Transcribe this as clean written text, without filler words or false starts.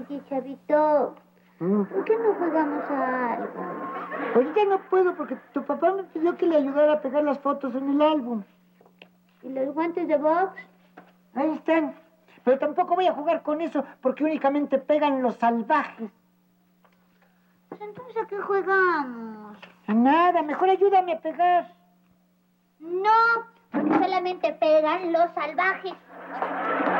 Oye, Chavito, ¿por qué no jugamos a algo? Ahorita no puedo porque tu papá me pidió que le ayudara a pegar las fotos en el álbum. ¿Y los guantes de box? Ahí están. Pero tampoco voy a jugar con eso porque únicamente pegan los salvajes. Pues entonces, ¿a qué jugamos? A nada, mejor ayúdame a pegar. No, porque solamente pegan los salvajes.